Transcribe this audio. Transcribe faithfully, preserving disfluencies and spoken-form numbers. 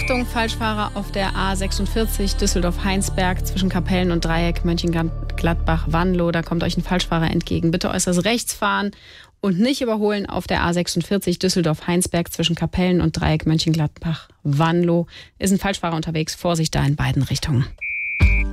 Achtung, Falschfahrer auf der A sechsundvierzig Düsseldorf-Heinsberg zwischen Kapellen und Dreieck Mönchengladbach-Wanlo. Da kommt euch ein Falschfahrer entgegen. Bitte äußerst rechts fahren und nicht überholen auf der A sechsundvierzig Düsseldorf-Heinsberg zwischen Kapellen und Dreieck Mönchengladbach-Wanlo. Ist ein Falschfahrer unterwegs. Vorsicht da in beiden Richtungen.